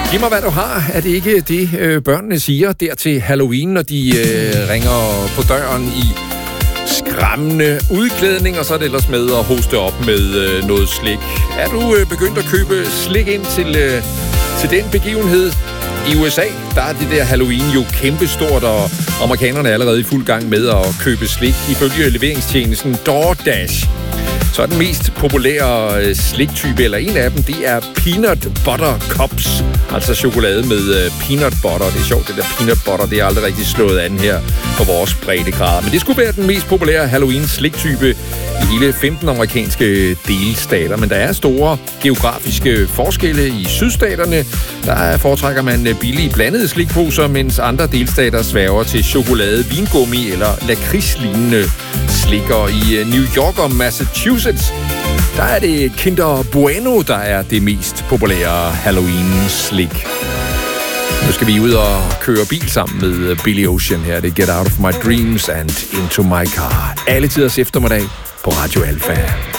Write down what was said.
Giv mig, hvad du har. Er det ikke det, børnene siger der til Halloween, når de ringer på døren i skræmmende udklædning, og så er det ellers med at hoste op med noget slik. Er du begyndt at købe slik ind til den begivenhed? I USA, der er det der Halloween jo kæmpestort, og amerikanerne er allerede i fuld gang med at købe slik. Ifølge leveringstjenesten DoorDash, så er den mest populære sliktype, eller en af dem, det er peanut butter cups. Altså chokolade med peanut butter. Det er sjovt, det der peanut butter, det er aldrig rigtig slået an her på vores breddegrader. Men det skulle være den mest populære Halloween-sliktype i hele 15 amerikanske delstater. Men der er store geografiske forskelle i sydstaterne. Der foretrækker man billige blandede slikposer, mens andre delstater sværger til chokolade, vingummi eller lakridslignende slikker. I New York og Massachusetts, der er det Kinder Bueno, der er det mest populære Halloween-slik. Nu skal vi ud og køre bil sammen med Billy Ocean her. Det er Get Out of My Dreams and Into My Car. Alle tiders eftermiddag på Radio Alfa.